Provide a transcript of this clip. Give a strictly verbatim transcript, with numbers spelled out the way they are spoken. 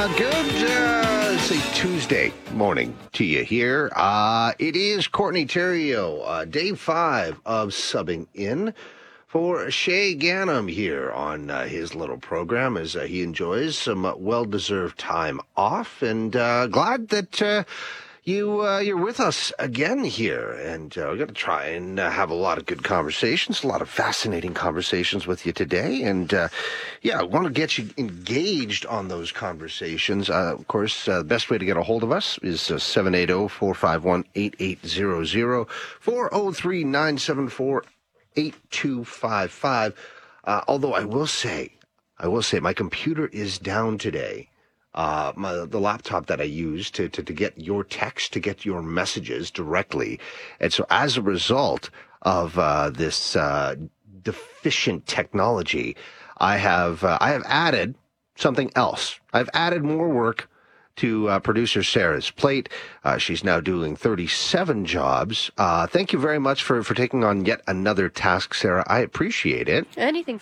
Good, uh, say Tuesday morning to you here. Uh, it is Courtney Terrio, uh, day five of subbing in for Shay Ganem here on uh, his little program as uh, he enjoys some uh, well-deserved time off, and uh, glad that uh, you uh, you're with us again here. And uh, we're going to try and uh, have a lot of good conversations, a lot of fascinating conversations with you today. And uh, yeah, I want to get you engaged on those conversations. Uh, of course, uh, the best way to get a hold of us is uh, seven eight zero, four five one, eight eight zero zero, four zero three, nine seven four, eight two five five. Uh, although I will say, I will say my computer is down today. Uh, my, the laptop that I use to, to, to get your text, to get your messages directly. And so as a result of uh, this uh, deficient technology, I have uh, I have added something else. I've added more work to uh, producer Sarah's plate. Uh, she's now doing thirty-seven jobs. Uh, thank you very much for, for taking on yet another task, Sarah. I appreciate it. Anything